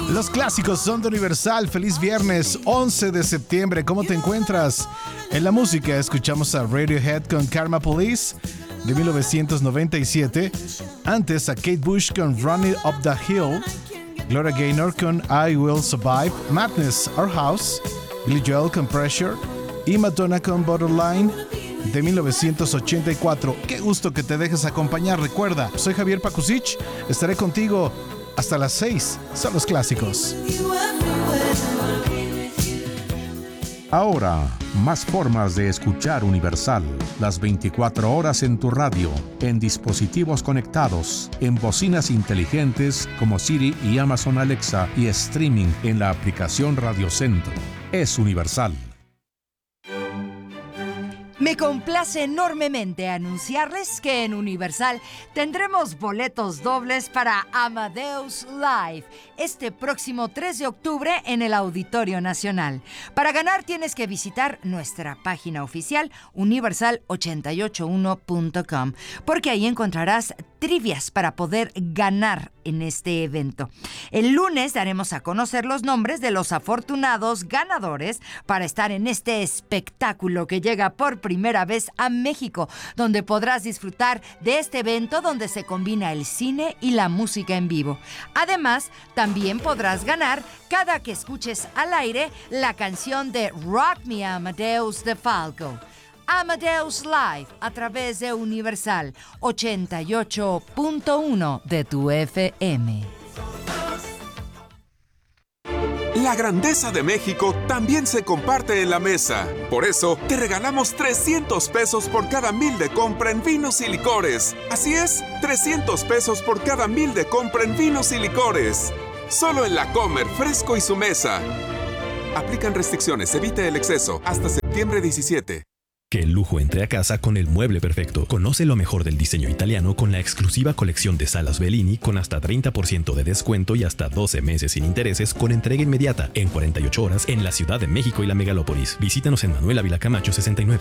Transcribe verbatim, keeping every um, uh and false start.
Los clásicos son de Universal. Feliz viernes, once de septiembre. ¿Cómo te encuentras? En la música escuchamos a Radiohead con Karma Police de mil novecientos noventa y siete. Antes a Kate Bush con Running Up the Hill. Gloria Gaynor con I Will Survive. Madness, Our House. Billy Joel con Pressure. Y Madonna con Borderline de mil novecientos ochenta y cuatro. Qué gusto que te dejes acompañar. Recuerda, soy Javier Pakusich. Estaré contigo hasta las seis. Son los clásicos. Ahora, más formas de escuchar Universal. Las veinticuatro horas en tu radio, en dispositivos conectados, en bocinas inteligentes como Siri y Amazon Alexa y streaming en la aplicación Radio Centro. Es Universal. Me complace enormemente anunciarles que en Universal tendremos boletos dobles para Amadeus Live este próximo tres de octubre en el Auditorio Nacional. Para ganar tienes que visitar nuestra página oficial universal ochenta y ocho uno punto com, porque ahí encontrarás trivias para poder ganar en este evento. El lunes daremos a conocer los nombres de los afortunados ganadores para estar en este espectáculo que llega por primera vez a México, donde podrás disfrutar de este evento donde se combina el cine y la música en vivo. Además, también podrás ganar cada que escuches al aire la canción de Rock Me Amadeus de Falco. Amadeus Live a través de Universal ochenta y ocho punto uno de tu F M. La grandeza de México también se comparte en la mesa. Por eso, te regalamos trescientos pesos por cada mil de compra en vinos y licores. Así es, trescientos pesos por cada mil de compra en vinos y licores. Solo en La Comer, Fresco y Su Mesa. Aplican restricciones, evite el exceso. Hasta septiembre diecisiete. Que el lujo entre a casa con el mueble perfecto. Conoce lo mejor del diseño italiano con la exclusiva colección de salas Bellini con hasta treinta por ciento de descuento y hasta doce meses sin intereses con entrega inmediata en cuarenta y ocho horas en la Ciudad de México y la Megalópolis. Visítanos en Manuel Ávila Camacho sesenta y nueve.